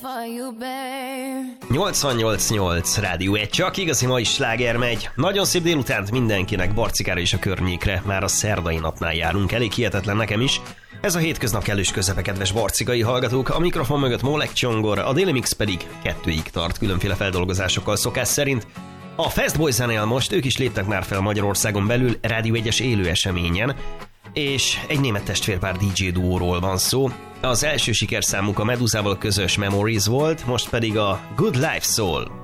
88.8 Rádió 1, csak igazi mai sláger megy. Nagyon szép délutánt mindenkinek, Barcikára és a környékre. Már a szerdai napnál járunk, elég hihetetlen nekem is. Ez a hétköznap kellős közepe, kedves barcikai hallgatók. A mikrofon mögött Molek Csongor, a déli mix pedig 2-ig tart, különféle feldolgozásokkal szokás szerint. A Fastboy zenél most, ők is léptek már fel Magyarországon belül Rádió 1-es élő eseményen, és egy német testvérpár DJ duóról van szó. Az első sikerszámuk a Meduzával közös Memories volt, most pedig a Good Life Soul.